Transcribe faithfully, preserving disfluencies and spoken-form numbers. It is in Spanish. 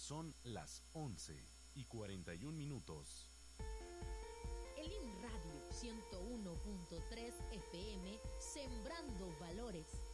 Son las once y cuarenta y un minutos. El I N Radio ciento uno punto tres F M, sembrando valores